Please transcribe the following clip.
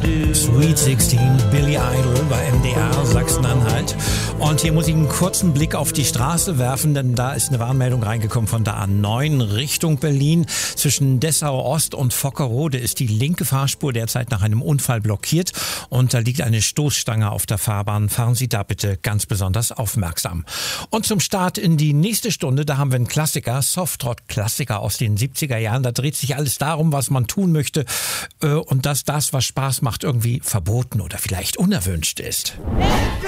Sweet 16, Billy Idol bei MDR Sachsen-Anhalt. Und hier muss ich einen kurzen Blick auf die Straße werfen, denn da ist eine Warnmeldung reingekommen von der A9 Richtung Berlin. Zwischen Dessau Ost und Vockerode ist die linke Fahrspur derzeit nach einem Unfall blockiert und da liegt eine Stoßstange auf der Fahrbahn. Fahren Sie da bitte ganz besonders aufmerksam. Und zum Start in die nächste Stunde, da haben wir einen Klassiker, Softrock-Klassiker aus den 70er Jahren. Da dreht sich alles darum, was man tun möchte und dass das, was Spaß macht, irgendwie verboten oder vielleicht unerwünscht ist.